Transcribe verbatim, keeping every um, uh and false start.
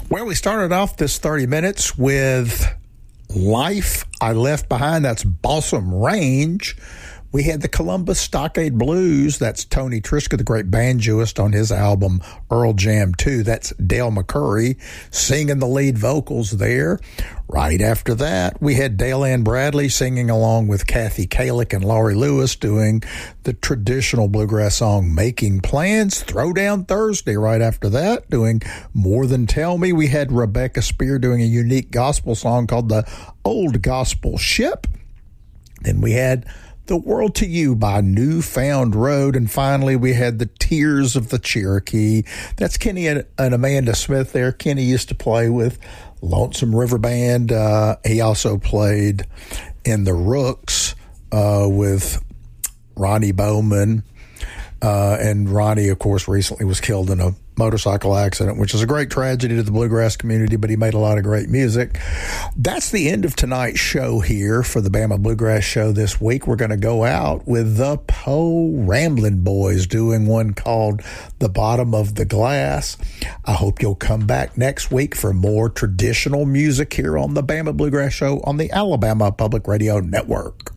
Well, we started off this thirty minutes with Life I Left Behind. That's Balsam Range. We had the Columbus Stockade Blues. That's Tony Trischka, the great banjoist, on his album Earl Jam two. That's Dale McCurry singing the lead vocals there. Right after that, we had Dale Ann Bradley singing along with Kathy Kalick and Laurie Lewis doing the traditional bluegrass song Making Plans. Throwdown Thursday right after that, doing More Than Tell Me. We had Rebecca Spear doing a unique gospel song called The Old Gospel Ship. Then we had The World to You by Newfound Road. And finally, we had The Tears of the Cherokee. That's Kenny and, and Amanda Smith there. Kenny used to play with Lonesome River Band. Uh, he also played in the Rooks uh, with Ronnie Bowman. Uh, and Ronnie, of course, recently was killed in a motorcycle accident, which is a great tragedy to the bluegrass community, but he made a lot of great music. That's the end of tonight's show here for the Bama Bluegrass Show this week. We're going to go out with the Poe Ramblin' Boys doing one called The Bottom of the Glass. I hope you'll come back next week for more traditional music here on the Bama Bluegrass Show on the Alabama Public Radio Network.